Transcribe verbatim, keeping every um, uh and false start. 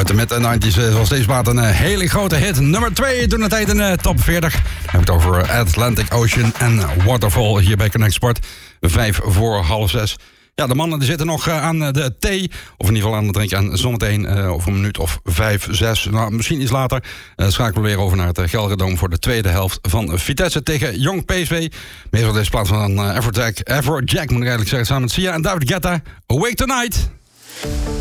Uit de mid-nineties was deze plaat een hele grote hit. Nummer twee toen de tijd in de top veertig. Dan heb ik het over Atlantic Ocean en Waterfall hier bij Connect Sport. Vijf voor half zes. Ja, de mannen die zitten nog aan de thee. Of in ieder geval aan het drinken. En zometeen uh, over een minuut of vijf, zes. Nou, misschien iets later uh, schakelen we weer over naar het Gelredome voor de tweede helft van Vitesse tegen Jong P S V. Meestal deze plaats van uh, Everjack, Everjack moet ik eigenlijk zeggen. Samen met Sia en David Guetta. Awake Tonight.